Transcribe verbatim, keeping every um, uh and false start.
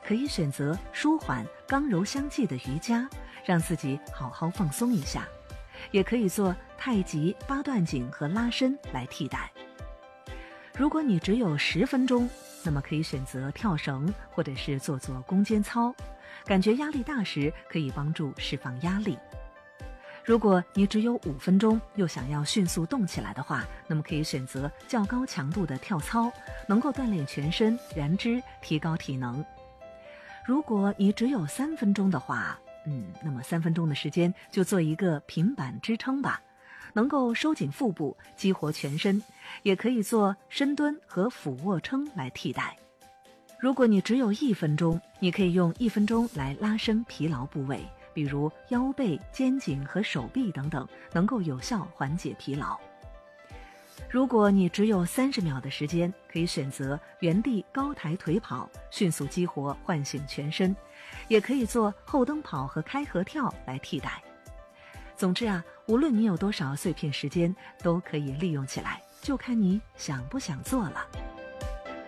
可以选择舒缓、刚柔相济的瑜伽，让自己好好放松一下。也可以做太极、八段锦和拉伸来替代。如果你只有十分钟，那么可以选择跳绳，或者是做做弓肩操，感觉压力大时可以帮助释放压力。如果你只有五分钟，又想要迅速动起来的话，那么可以选择较高强度的跳操，能够锻炼全身、燃脂，提高体能。如果你只有三分钟的话，嗯，那么三分钟的时间就做一个平板支撑吧，能够收紧腹部，激活全身，也可以做深蹲和俯卧撑来替代。如果你只有一分钟，你可以用一分钟来拉伸疲劳部位，比如腰背、肩颈和手臂等等，能够有效缓解疲劳。如果你只有三十秒的时间，可以选择原地高抬腿跑，迅速激活唤醒全身，也可以做后蹬跑和开合跳来替代。总之啊，无论你有多少碎片时间，都可以利用起来，就看你想不想做了。